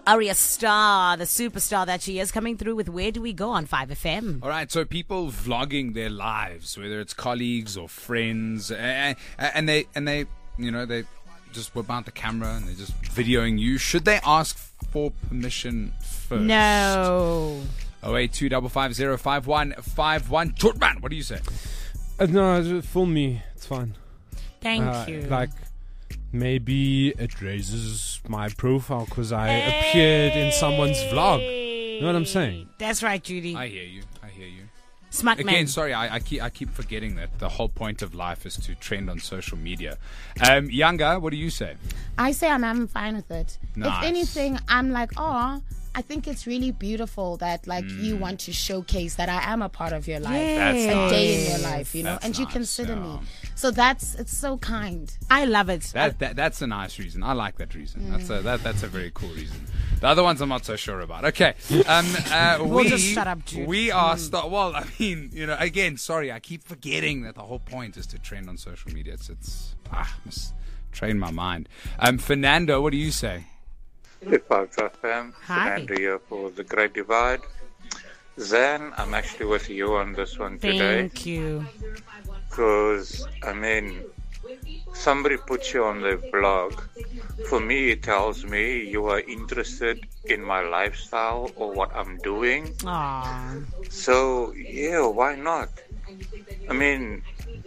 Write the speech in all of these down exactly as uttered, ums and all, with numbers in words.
Arya Star, the superstar that she is, coming through with Where Do We Go on five F M. All right, so people vlogging their lives, whether it's colleagues or friends, and, and they and they, you know, they just whip out the camera and they're just videoing you. Should they ask for permission first? No. oh eight two five five zero five one five one. Jordan, what do you say? Uh, no, just film me. It's fine. Thank Uh, you. Like, maybe it raises my profile because I appeared in someone's vlog. You know what I'm saying? That's right, Judy. I hear you. I hear you. Smart Again, man. sorry, I, I keep I keep forgetting that the whole point of life is to trend on social media. Um, Younger, what do you say? I say I'm, I'm fine with it. Nice. If anything, I'm like, oh, I think it's really beautiful that like Mm. you want to showcase that I am a part of your life, That's a nice. day in your life, you know, That's and you nice, consider yeah. me. So that's it's so kind. I love it. That, that that's a nice reason. I like that reason. That's a that that's a very cool reason. The other ones I'm not so sure about. Okay, um, uh, We'll we just shut up, Jude. we are start. Well, I mean, you know, again, sorry, I keep forgetting that the whole point is to trend on social media. It's it's ah, must train my mind. Um, Fernando, what do you say? Hip Hop F M, Hi. Fernando here for The Great Divide. Zan, I'm actually with you on this one today. Thank you. Because, I mean, somebody puts you on their blog. For me, it tells me you are interested in my lifestyle or what I'm doing. Aww. So, yeah, why not? I mean,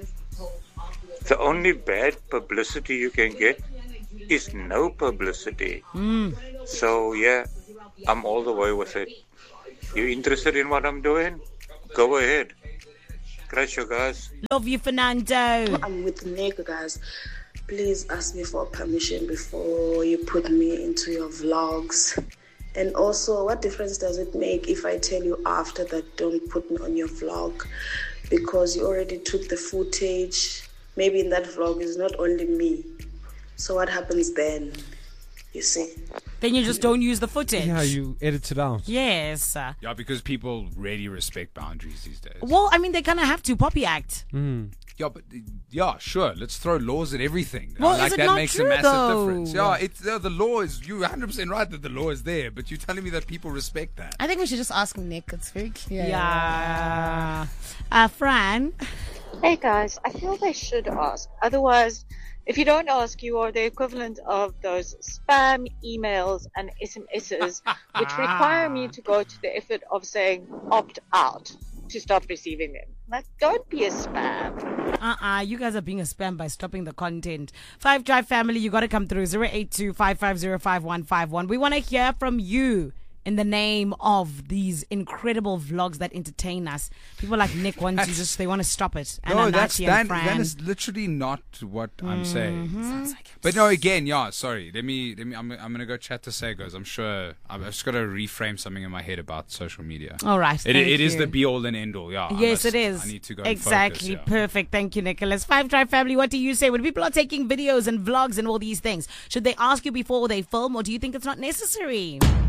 the only bad publicity you can get is no publicity. Mm. So, yeah, I'm all the way with it. You interested in what I'm doing? Go ahead. Great show, guys. Love you, Fernando. I'm with Nick, guys. Please ask me for permission before you put me into your vlogs. And also, what difference does it make if I tell you after that don't put me on your vlog? Because you already took the footage. Maybe in that vlog is not only me. So what happens then? You see? Then you just don't use the footage. Yeah, you edit it out. Yes. Yeah, because people really respect boundaries these days. Well, I mean, they kind of have to. Poppy Act. Mm. Yeah, but yeah, sure. Let's throw laws at everything. Well, like is it that not makes true, a massive though? difference. Yeah, it's uh, the law is. You're one hundred percent right that the law is there, but you're telling me that people respect that. I think we should just ask Nick. It's very clear. Yeah. Uh, Fran. Hey guys, I feel they should ask. Otherwise, if you don't ask, you are the equivalent of those spam emails and S M Ses, which require me to go to the effort of saying opt out to stop receiving them. Like, don't be a spam. Uh-uh, you guys are being a spam by stopping the content. Five Drive family, you got to come through. zero eight two five five zero five one five one. We want to hear from you in the name of these incredible vlogs that entertain us. People like Nick want to just, they want to stop it. And No, that's Anachi that, and Fran. that is literally not what I'm saying. Sounds like But no, again, yeah. Sorry. Let me. Let me. I'm. I'm gonna go chat to Sagos. I'm sure. I've just got to reframe something in my head about social media. All right. It, thank it is you. the be all and end all. Yeah. I Yes, must- it is. I need to go and exactly focus, yeah. perfect. Thank you, Nicholas. Five Drive family, what do you say? When people are taking videos and vlogs and all these things, should they ask you before they film, or do you think it's not necessary?